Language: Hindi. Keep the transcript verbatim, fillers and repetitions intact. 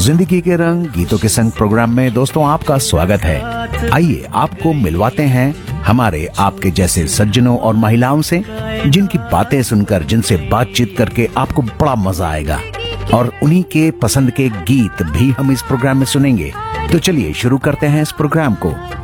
जिंदगी के रंग गीतों के संग प्रोग्राम में दोस्तों आपका स्वागत है। आइए आपको मिलवाते हैं हमारे आपके जैसे सज्जनों और महिलाओं से, जिनकी बातें सुनकर, जिनसे बातचीत करके आपको बड़ा मजा आएगा और उन्हीं के पसंद के गीत भी हम इस प्रोग्राम में सुनेंगे। तो चलिए शुरू करते हैं इस प्रोग्राम को।